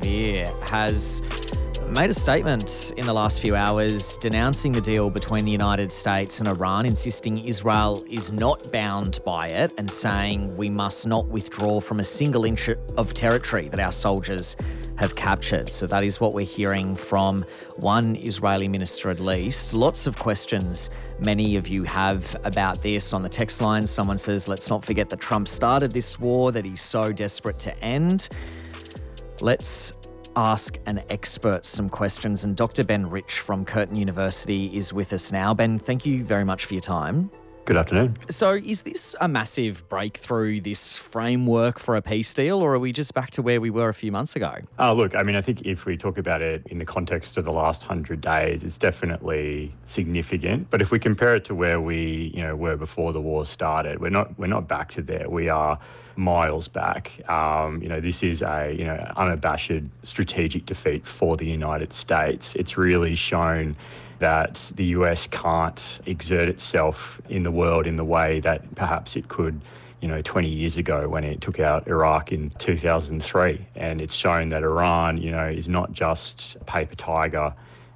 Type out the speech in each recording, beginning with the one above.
here has made a statement in the last few hours denouncing the deal between the United States and Iran, insisting Israel is not bound by it and saying we must not withdraw from a single inch of territory that our soldiers have captured. So that is what we're hearing from one Israeli minister at least. Lots of questions many of you have about this on the text line. Someone says, let's not forget that Trump started this war that he's so desperate to end. Let's ask an expert some questions, and Dr. Ben Rich from Curtin University is with us now. Ben, thank you very much for your time. Good afternoon. So is this a massive breakthrough, this framework for a peace deal, or are we just back to where we were a few months ago? Look, I think if we talk about it in the context of the last 100 days, it's definitely significant. But if we compare it to where we, were before the war started, we're not back to there. We are miles back. This is a unabashed strategic defeat for the United States. It's really shown that the US can't exert itself in the world in the way that perhaps it could 20 years ago when it took out Iraq in 2003. And it's shown that Iran, is not just a paper tiger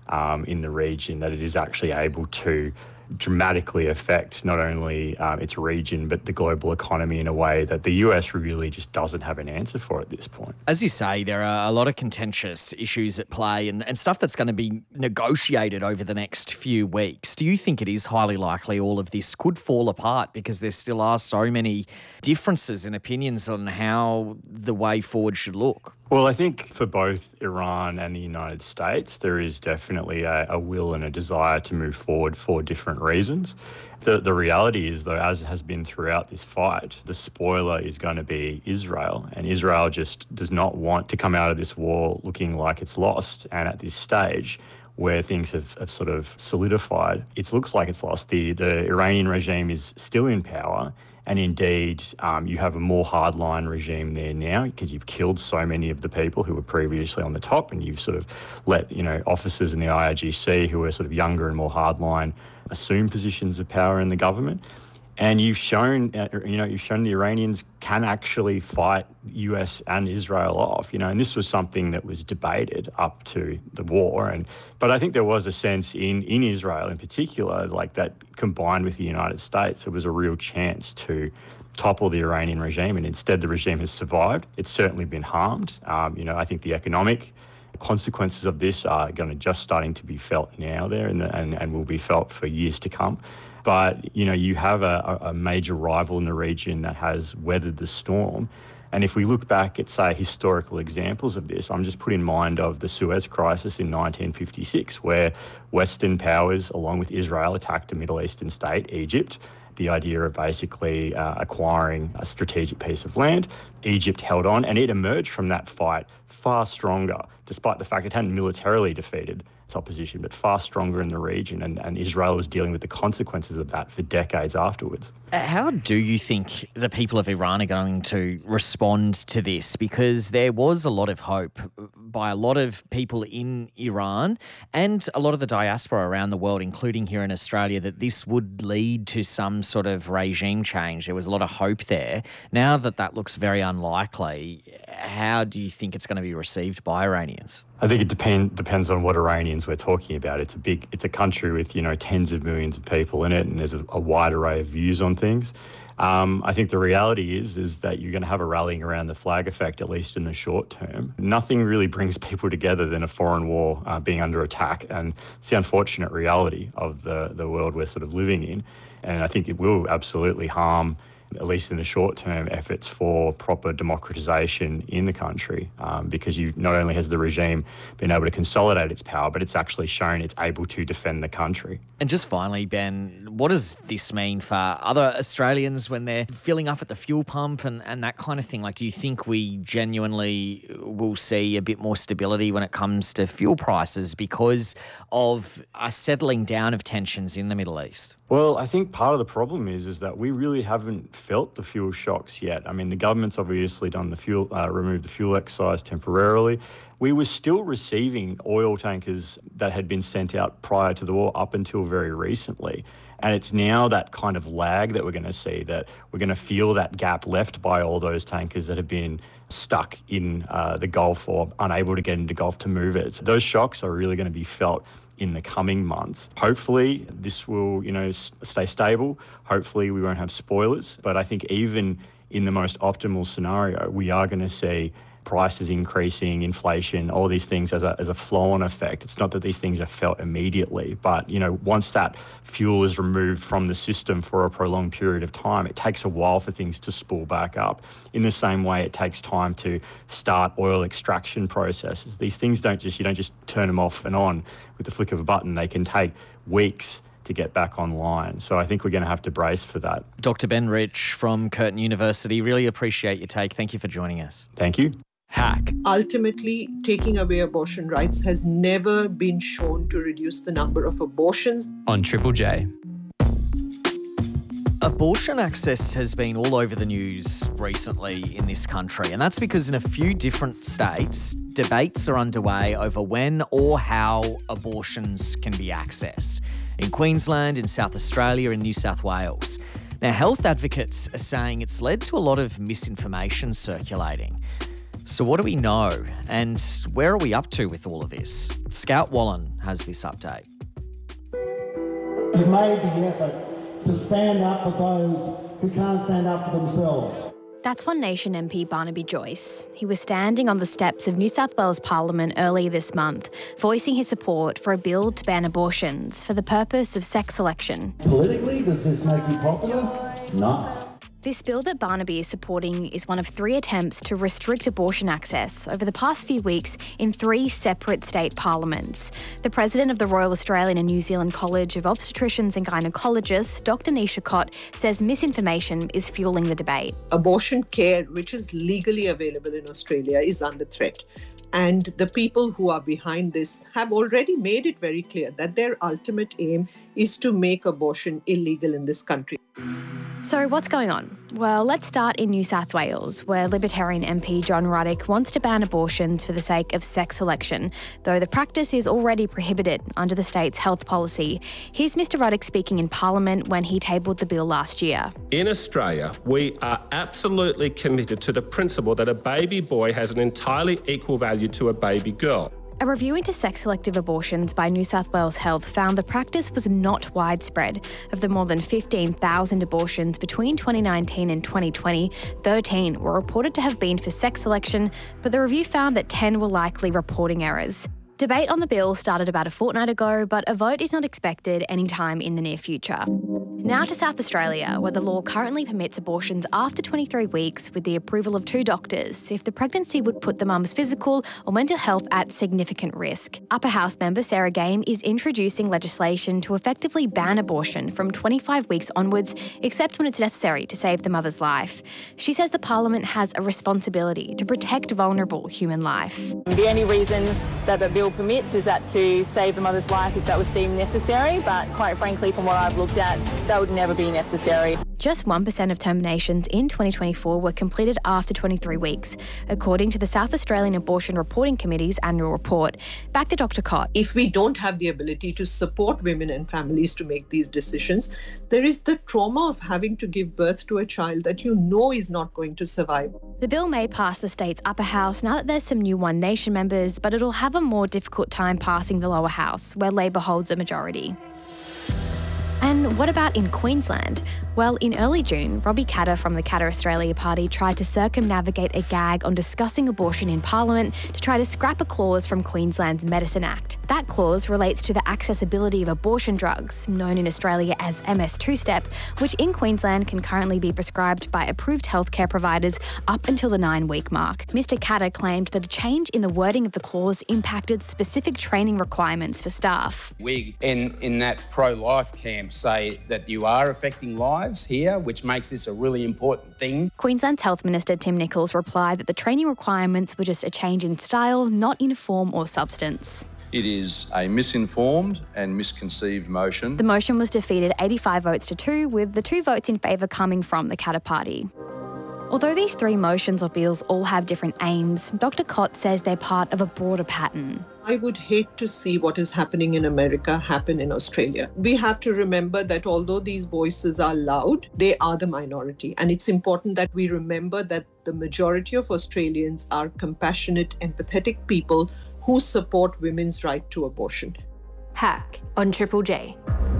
in the region, that it is actually able to dramatically affect not only its region but the global economy in a way that the US really just doesn't have an answer for at this point. As you say, there are a lot of contentious issues at play and stuff that's going to be negotiated over the next few weeks. Do you think it is highly likely all of this could fall apart because there still are so many differences in opinions on how the way forward should look? Well, I think for both Iran and the United States, there is definitely a will and a desire to move forward for different reasons. The reality is, though, as has been throughout this fight, the spoiler is going to be Israel. And Israel just does not want to come out of this war looking like it's lost. And at this stage, where things have sort of solidified, it looks like it's lost. The Iranian regime is still in power. And indeed, you have a more hardline regime there now because you've killed so many of the people who were previously on the top, and you've sort of let officers in the IRGC who are sort of younger and more hardline assume positions of power in the government. And you've shown the Iranians can actually fight US and Israel off, and this was something that was debated up to the war. But I think there was a sense in Israel in particular, like that combined with the United States, there was a real chance to topple the Iranian regime. And instead, the regime has survived. It's certainly been harmed. I think the economic consequences of this are just starting to be felt now there and will be felt for years to come. But, you have a major rival in the region that has weathered the storm. And if we look back at, say, historical examples of this, I'm just put in mind of the Suez Crisis in 1956, where Western powers, along with Israel, attacked a Middle Eastern state, Egypt. The idea of basically acquiring a strategic piece of land. Egypt held on, and it emerged from that fight far stronger, despite the fact it hadn't militarily defeated its opposition, but far stronger in the region, and Israel was dealing with the consequences of that for decades afterwards. How do you think the people of Iran are going to respond to this? Because there was a lot of hope by a lot of people in Iran and a lot of the diaspora around the world, including here in Australia, that this would lead to some sort of regime change. There was a lot of hope there. Now that looks very unlikely, how do you think it's going to be received by Iranians? I think it depends on what Iranians we're talking about. It's a country with tens of millions of people in it, and there's a wide array of views on things. I think the reality is that you're going to have a rallying around the flag effect, at least in the short term. Nothing really brings people together than a foreign war being under attack, and it's the unfortunate reality of the world we're sort of living in. And I think it will absolutely harm, at least in the short term, efforts for proper democratisation in the country, because not only has the regime been able to consolidate its power, but it's actually shown it's able to defend the country. And just finally, Ben, what does this mean for other Australians when they're filling up at the fuel pump and that kind of thing? Like, do you think we genuinely will see a bit more stability when it comes to fuel prices because of a settling down of tensions in the Middle East? Well, I think part of the problem is that we really haven't felt the fuel shocks yet. I mean, the government's obviously done removed the fuel excise temporarily. We were still receiving oil tankers that had been sent out prior to the war up until very recently. And it's now that kind of lag that we're going to see, that we're going to feel that gap left by all those tankers that have been stuck in the Gulf or unable to get into Gulf to move it. So those shocks are really going to be felt in the coming months. Hopefully this will, stay stable. Hopefully we won't have spoilers. But I think even in the most optimal scenario, we are going to see prices increasing, inflation, all these things as a flow-on effect. It's not that these things are felt immediately, but once that fuel is removed from the system for a prolonged period of time, it takes a while for things to spool back up. In the same way, it takes time to start oil extraction processes. These things you don't just turn them off and on with the flick of a button. They can take weeks to get back online. So I think we're going to have to brace for that. Dr. Ben Rich from Curtin University, really appreciate your take. Thank you for joining us. Thank you. Hack. Ultimately, taking away abortion rights has never been shown to reduce the number of abortions. On Triple J. Abortion access has been all over the news recently in this country, and that's because in a few different states, debates are underway over when or how abortions can be accessed. In Queensland, in South Australia, in New South Wales. Now, health advocates are saying it's led to a lot of misinformation circulating. So what do we know, and where are we up to with all of this? Scout Wallen has this update. You've made the effort to stand up for those who can't stand up for themselves. That's One Nation MP Barnaby Joyce. He was standing on the steps of New South Wales Parliament earlier this month, voicing his support for a bill to ban abortions for the purpose of sex selection. Politically, does this make you popular? No. This bill that Barnaby is supporting is one of 3 attempts to restrict abortion access over the past few weeks in 3 separate state parliaments. The president of the Royal Australian and New Zealand College of Obstetricians and Gynaecologists, Dr. Nisha Kott, says misinformation is fueling the debate. Abortion care, which is legally available in Australia, is under threat. And the people who are behind this have already made it very clear that their ultimate aim is to make abortion illegal in this country. So what's going on? Well, let's start in New South Wales, where Libertarian MP John Ruddock wants to ban abortions for the sake of sex selection, though the practice is already prohibited under the state's health policy. Here's Mr Ruddock speaking in Parliament when he tabled the bill last year. In Australia, we are absolutely committed to the principle that a baby boy has an entirely equal value to a baby girl. A review into sex-selective abortions by New South Wales Health found the practice was not widespread. Of the more than 15,000 abortions between 2019 and 2020, 13 were reported to have been for sex selection, but the review found that 10 were likely reporting errors. Debate on the bill started about a fortnight ago, but a vote is not expected anytime in the near future. Now to South Australia, where the law currently permits abortions after 23 weeks with the approval of 2 doctors if the pregnancy would put the mum's physical or mental health at significant risk. Upper House member Sarah Game is introducing legislation to effectively ban abortion from 25 weeks onwards, except when it's necessary to save the mother's life. She says the Parliament has a responsibility to protect vulnerable human life. The only reason that the bill permits is that to save the mother's life if that was deemed necessary, but quite frankly, from what I've looked at, that would never be necessary. Just 1% of terminations in 2024 were completed after 23 weeks, according to the South Australian Abortion Reporting Committee's annual report. Back to Dr. Kott. If we don't have the ability to support women and families to make these decisions, there is the trauma of having to give birth to a child that you know is not going to survive. The bill may pass the state's upper house now that there's some new One Nation members, but it'll have a more difficult time passing the lower house, where Labor holds a majority. And what about in Queensland? Well, in early June, Robbie Katter from the Katter Australia Party tried to circumnavigate a gag on discussing abortion in Parliament to try to scrap a clause from Queensland's Medicine Act. That clause relates to the accessibility of abortion drugs, known in Australia as MS2-step, which in Queensland can currently be prescribed by approved healthcare providers up until the 9-week mark. Mr Katter claimed that a change in the wording of the clause impacted specific training requirements for staff. We, in that pro-life camp, say that you are affecting lives here, which makes this a really important thing. Queensland's Health Minister Tim Nicholls replied that the training requirements were just a change in style, not in form or substance. It is a misinformed and misconceived motion. The motion was defeated 85 votes to 2, with the 2 votes in favour coming from the Katter Party. Although these three motions or bills all have different aims, Dr. Kott says they're part of a broader pattern. I would hate to see what is happening in America happen in Australia. We have to remember that although these voices are loud, they are the minority. And it's important that we remember that the majority of Australians are compassionate, empathetic people who support women's right to abortion. Hack on Triple J.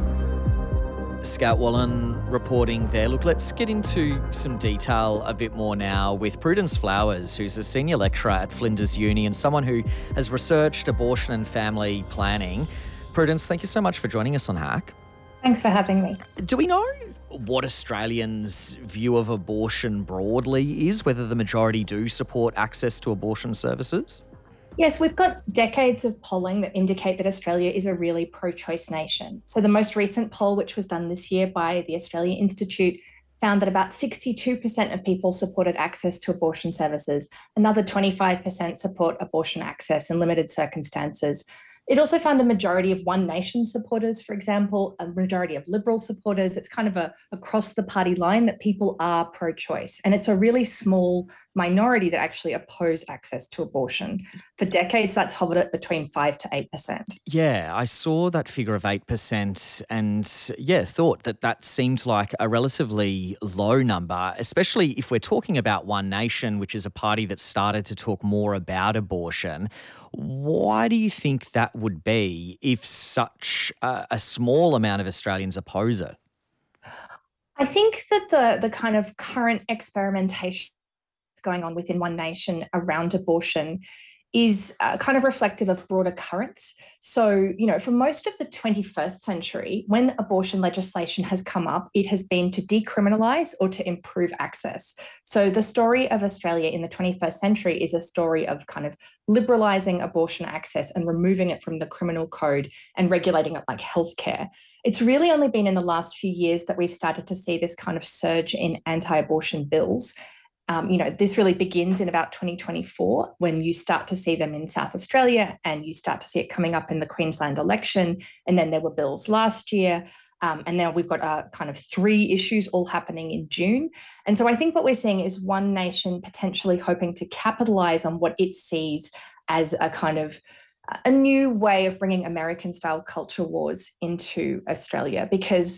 Scout Wallen reporting there. Look, let's get into some detail a bit more now with Prudence Flowers, who's a senior lecturer at Flinders Uni and someone who has researched abortion and family planning. Prudence, thank you so much for joining us on Hack. Thanks for having me. Do we know what Australians' view of abortion broadly is, whether the majority do support access to abortion services? Yes, we've got decades of polling that indicate that Australia is a really pro-choice nation. So the most recent poll, which was done this year by the Australia Institute, found that about 62% of people supported access to abortion services. Another 25% support abortion access in limited circumstances. It also found a majority of One Nation supporters, for example, a majority of Liberal supporters. It's kind of a across the party line that people are pro-choice. And it's a really small minority that actually oppose access to abortion. For decades, that's hovered at between 5 to 8%. Yeah, I saw that figure of 8% and, thought that seemed like a relatively low number, especially if we're talking about One Nation, which is a party that started to talk more about abortion. Why do you think that would be if such a small amount of Australians oppose it? I think that the kind of current experimentation going on within One Nation around abortion is kind of reflective of broader currents. So, for most of the 21st century, when abortion legislation has come up, it has been to decriminalise or to improve access. So the story of Australia in the 21st century is a story of kind of liberalising abortion access and removing it from the criminal code and regulating it like healthcare. It's really only been in the last few years that we've started to see this kind of surge in anti-abortion bills. This really begins in about 2024 when you start to see them in South Australia and you start to see it coming up in the Queensland election. And then there were bills last year. And now we've got kind of 3 issues all happening in June. And so I think what we're seeing is One Nation potentially hoping to capitalise on what it sees as a kind of a new way of bringing American-style culture wars into Australia because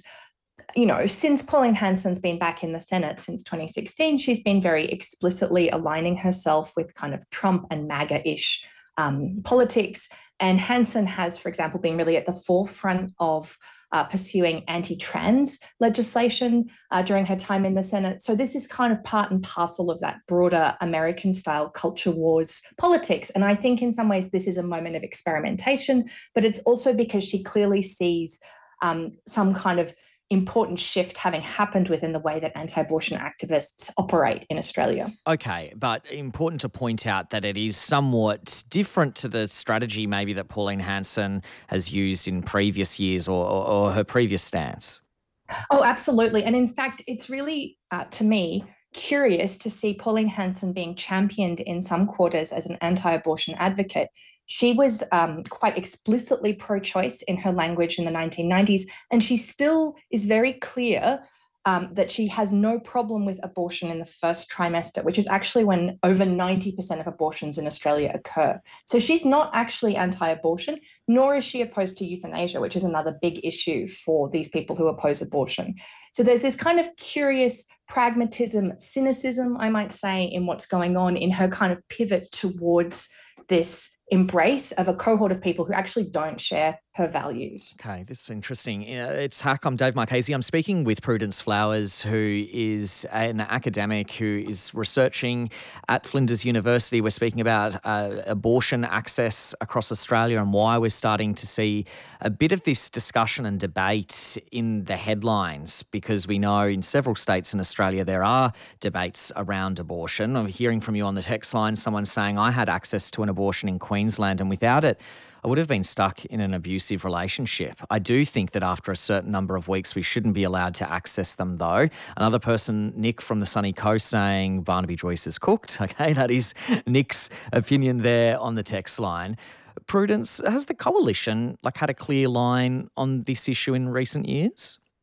since Pauline Hanson's been back in the Senate since 2016, she's been very explicitly aligning herself with kind of Trump and MAGA-ish politics. And Hanson has, for example, been really at the forefront of pursuing anti-trans legislation during her time in the Senate. So this is kind of part and parcel of that broader American-style culture wars politics. And I think in some ways this is a moment of experimentation, but it's also because she clearly sees some kind of important shift having happened within the way that anti-abortion activists operate in Australia. Okay, but important to point out that it is somewhat different to the strategy maybe that Pauline Hanson has used in previous years or her previous stance. Oh, absolutely. And in fact, it's really, to me, curious to see Pauline Hanson being championed in some quarters as an anti-abortion advocate. She was quite explicitly pro-choice in her language in the 1990s, and she still is very clear that she has no problem with abortion in the first trimester, which is actually when over 90% of abortions in Australia occur. So she's not actually anti-abortion, nor is she opposed to euthanasia, which is another big issue for these people who oppose abortion. So there's this kind of curious pragmatism, cynicism, I might say, in what's going on in her kind of pivot towards this embrace of a cohort of people who actually don't share her values. Okay, this is interesting. It's Hack. I'm Dave Marchese. I'm speaking with Prudence Flowers, who is an academic who is researching at Flinders University. We're speaking about abortion access across Australia and why we're starting to see a bit of this discussion and debate in the headlines, because we know in several states in Australia there are debates around abortion. I'm hearing from you on the text line someone saying, I had access to an abortion in Queensland and without it, I would have been stuck in an abusive relationship. I do think that after a certain number of weeks, we shouldn't be allowed to access them, though. Another person, Nick from the Sunny Coast, saying Barnaby Joyce is cooked. Okay, that is Nick's opinion there on the text line. Prudence, has the coalition had a clear line on this issue in recent years?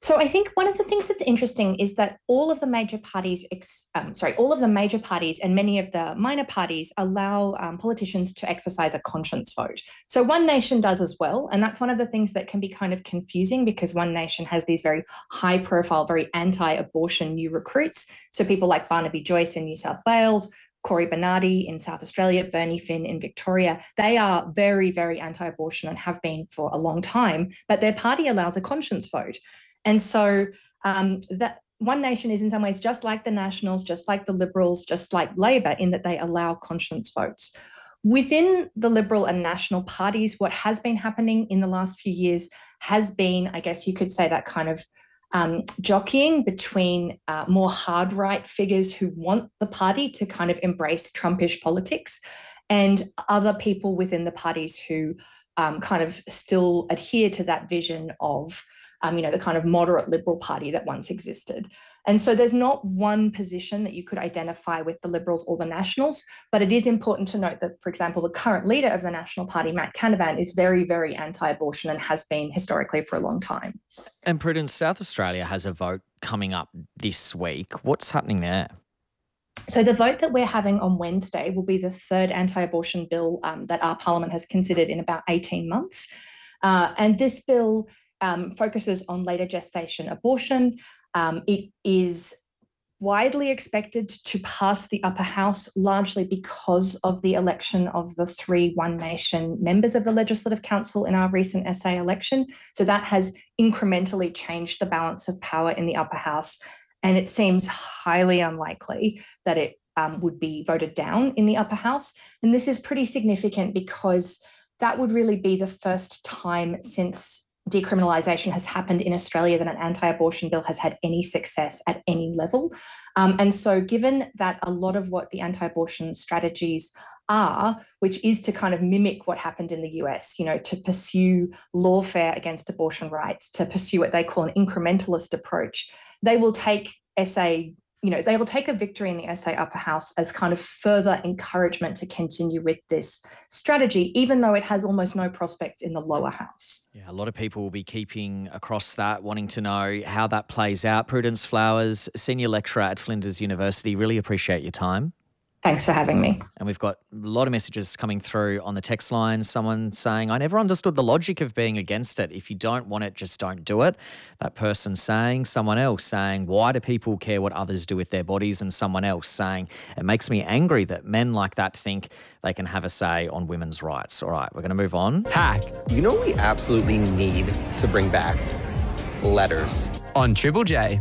So I think one of the things that's interesting is that all of the major parties and many of the minor parties allow politicians to exercise a conscience vote. So One Nation does as well. And that's one of the things that can be kind of confusing because One Nation has these very high profile, very anti-abortion new recruits. So people like Barnaby Joyce in New South Wales, Cory Bernardi in South Australia, Bernie Finn in Victoria. They are very, very anti-abortion and have been for a long time, but their party allows a conscience vote. And so that One Nation is in some ways just like the Nationals, just like the Liberals, just like Labor, in that they allow conscience votes. Within the Liberal and National parties, what has been happening in the last few years has been, I guess you could say, that kind of jockeying between more hard right figures who want the party to kind of embrace Trumpish politics and other people within the parties who kind of still adhere to that vision of the kind of moderate Liberal Party that once existed. And so there's not one position that you could identify with the Liberals or the Nationals, but it is important to note that, for example, the current leader of the National Party, Matt Canavan, is very, very anti-abortion and has been historically for a long time. And Prudence, South Australia has a vote coming up this week. What's happening there? So the vote that we're having on Wednesday will be the third anti-abortion bill that our Parliament has considered in about 18 months. And this bill focuses on later gestation abortion. It is widely expected to pass the upper house largely because of the election of the 3 One Nation members of the Legislative Council in our recent SA election. So that has incrementally changed the balance of power in the upper house. And it seems highly unlikely that it would be voted down in the upper house. And this is pretty significant because that would really be the first time since decriminalisation has happened in Australia that an anti-abortion bill has had any success at any level. And so given that a lot of what the anti-abortion strategies are, which is to kind of mimic what happened in the US, to pursue lawfare against abortion rights, to pursue what they call an incrementalist approach, they will take they will take a victory in the SA upper house as kind of further encouragement to continue with this strategy, even though it has almost no prospects in the lower house. Yeah, a lot of people will be keeping across that, wanting to know how that plays out. Prudence Flowers, Senior Lecturer at Flinders University, really appreciate your time. Thanks for having me. And we've got a lot of messages coming through on the text line. Someone saying, I never understood the logic of being against it. If you don't want it, just don't do it. That person saying, someone else saying, why do people care what others do with their bodies? And someone else saying, it makes me angry that men like that think they can have a say on women's rights. All right, we're going to move on. Hack. You know we absolutely need to bring back letters on Triple J.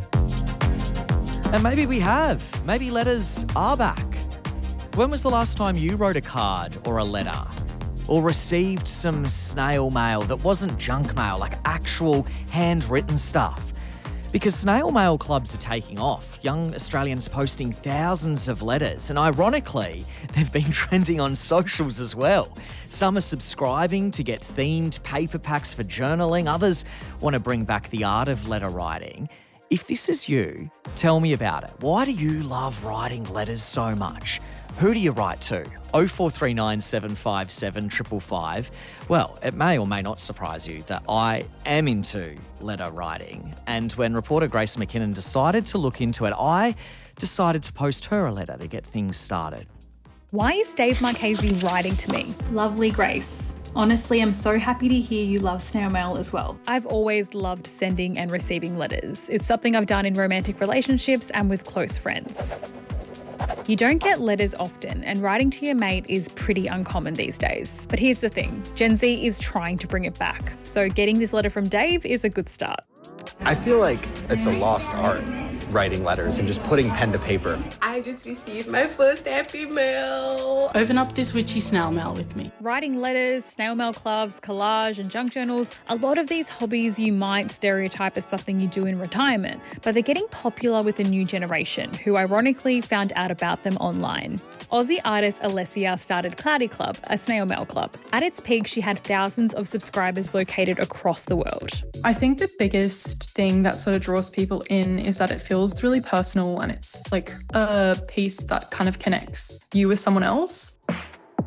And maybe we have. Maybe letters are back. When was the last time you wrote a card or a letter or received some snail mail that wasn't junk mail, like actual handwritten stuff? Because snail mail clubs are taking off. Young Australians posting thousands of letters. And ironically, they've been trending on socials as well. Some are subscribing to get themed paper packs for journaling. Others want to bring back the art of letter writing. If this is you, tell me about it. Why do you love writing letters so much? Who do you write to? 0439 757 555. Well, it may or may not surprise you that I am into letter writing. And when reporter Grace McKinnon decided to look into it, I decided to post her a letter to get things started. Why is Dave Marchese writing to me? Lovely Grace. Honestly, I'm so happy to hear you love snail mail as well. I've always loved sending and receiving letters. It's something I've done in romantic relationships and with close friends. You don't get letters often, and writing to your mate is pretty uncommon these days. But here's the thing, Gen Z is trying to bring it back. So getting this letter from Dave is a good start. I feel like it's a lost art, writing letters and just putting pen to paper. I just received my first happy mail. Open up this witchy snail mail with me. Writing letters, snail mail clubs, collage and junk journals, a lot of these hobbies you might stereotype as something you do in retirement, but they're getting popular with the new generation, who ironically found out about them online. Aussie artist Alessia started Cloudy Club, a snail mail club. At its peak, she had thousands of subscribers located across the world. I think the biggest thing that sort of draws people in is that it feels really personal and it's like a piece that kind of connects you with someone else.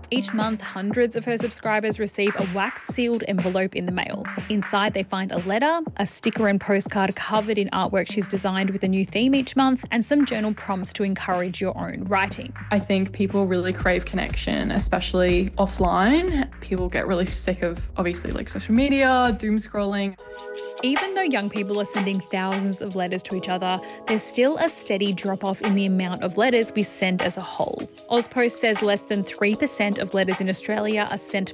Each month, hundreds of her subscribers receive a wax-sealed envelope in the mail. Inside, they find a letter, a sticker and postcard covered in artwork she's designed with a new theme each month, and some journal prompts to encourage your own writing. I think people really crave connection, especially offline. People get really sick of, obviously, like social media, doom scrolling. Even though young people are sending thousands of letters to each other, there's still a steady drop-off in the amount of letters we send as a whole. AusPost says less than 3% of letters in Australia are sent